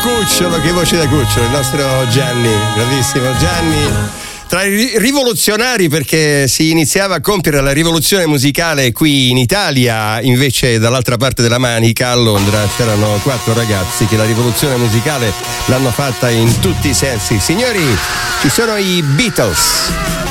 cucciolo, che voce da cucciolo, il nostro Gianni, grandissimo Gianni. Tra i rivoluzionari, perché si iniziava a compiere la rivoluzione musicale qui in Italia, invece dall'altra parte della Manica, a Londra, c'erano 4 ragazzi che la rivoluzione musicale l'hanno fatta in tutti i sensi. Signori, ci sono i Beatles.